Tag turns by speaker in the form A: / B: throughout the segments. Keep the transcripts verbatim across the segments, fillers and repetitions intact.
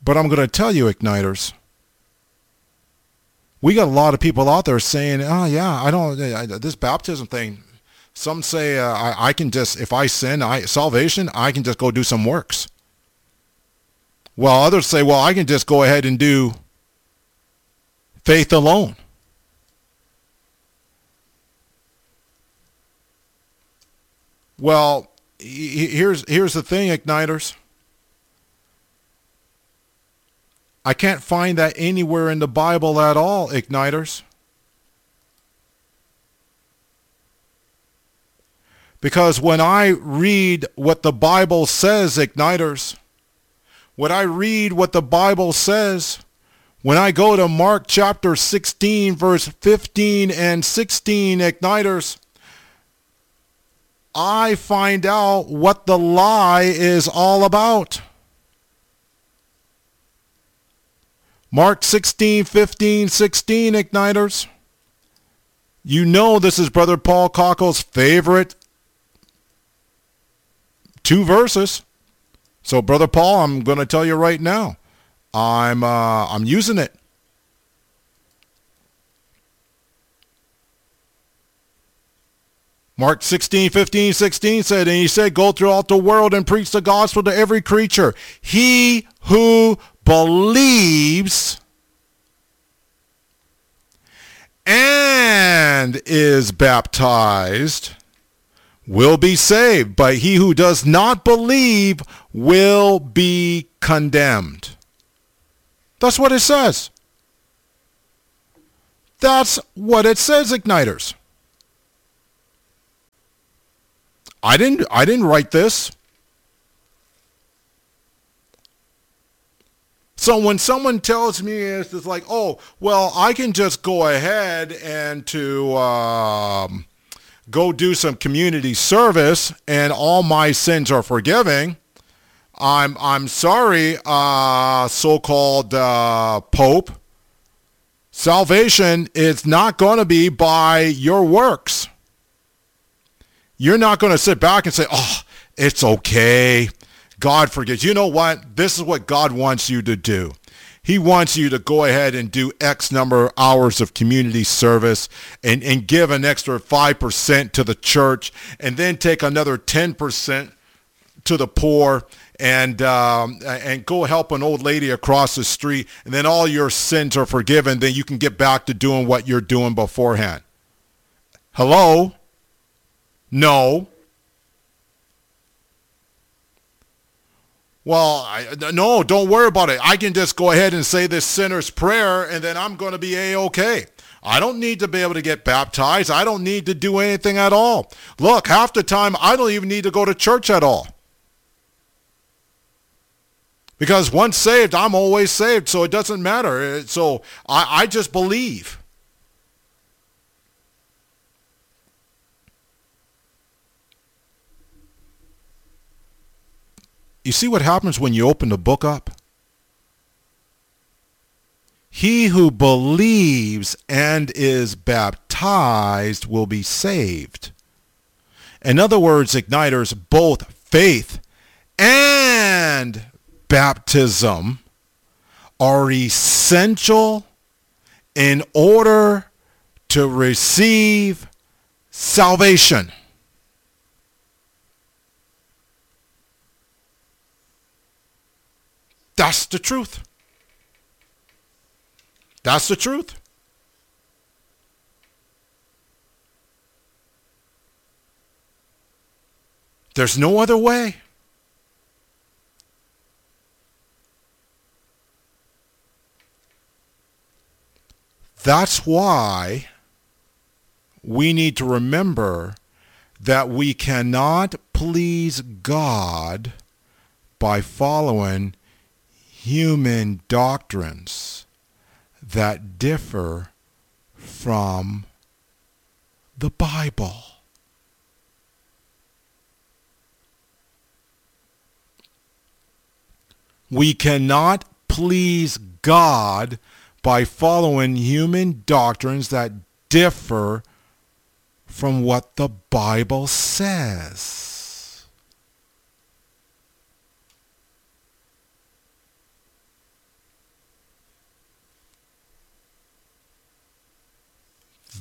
A: But I'm going to tell you, Igniters, we got a lot of people out there saying, oh, yeah, I don't, I, this baptism thing, some say uh, I, I can just, if I sin, I salvation, I can just go do some works. Well, others say, well, I can just go ahead and do faith alone. Well, here's here's the thing, Igniters. I can't find that anywhere in the Bible at all, Igniters. Because when I read what the Bible says, Igniters, when I read what the Bible says, when I go to Mark chapter sixteen, verse fifteen and sixteen, Igniters, I find out what the lie is all about. Mark sixteen, fifteen, sixteen, Igniters. You know this is Brother Paul Cockle's favorite two verses. So, Brother Paul, I'm going to tell you right now, I'm uh, I'm using it. Mark sixteen, fifteen, sixteen said, and he said, go throughout the world and preach the gospel to every creature. He who believes and is baptized will be saved, but he who does not believe will be condemned. That's what it says. That's what it says, Igniters. I didn't I didn't write this. So when someone tells me it's just like, oh, well, I can just go ahead and to um, go do some community service and all my sins are forgiven. I'm I'm sorry, uh, so-called uh, Pope. Salvation is not going to be by your works. You're not going to sit back and say, oh, it's okay. God forgives. You know what? This is what God wants you to do. He wants you to go ahead and do X number of hours of community service and, and give an extra five percent to the church and then take another ten percent to the poor and um, and go help an old lady across the street, and then all your sins are forgiven. Then you can get back to doing what you're doing beforehand. Hello? No. Well, I, no, don't worry about it. I can just go ahead and say this sinner's prayer, and then I'm going to be A-okay. I don't need to be able to get baptized. I don't need to do anything at all. Look, half the time, I don't even need to go to church at all. Because once saved, I'm always saved, so it doesn't matter. So I, I just believe. You see what happens when you open the book up? He who believes and is baptized will be saved. In other words, Igniters, both faith and baptism are essential in order to receive salvation. That's the truth. That's the truth. There's no other way. That's why we need to remember that we cannot please God by following human doctrines that differ from the Bible. We cannot please God by following human doctrines that differ from what the Bible says.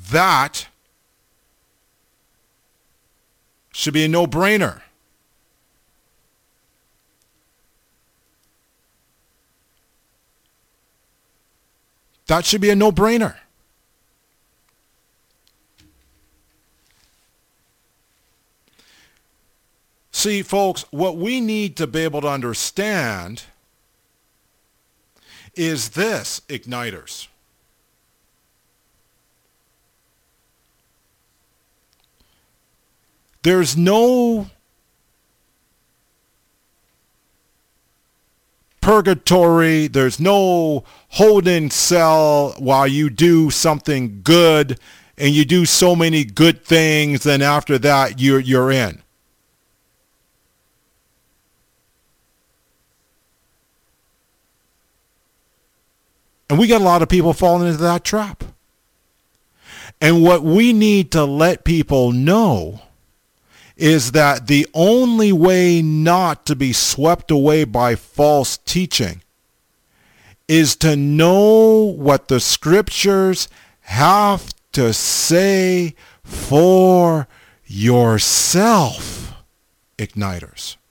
A: That should be a no-brainer. That should be a no-brainer. See, folks, what we need to be able to understand is this, igniters. There's no purgatory. There's no holding cell while you do something good and you do so many good things, then after that you're, you're in. And we got a lot of people falling into that trap. And what we need to let people know is that the only way not to be swept away by false teaching is to know what the scriptures have to say for yourself, igniters.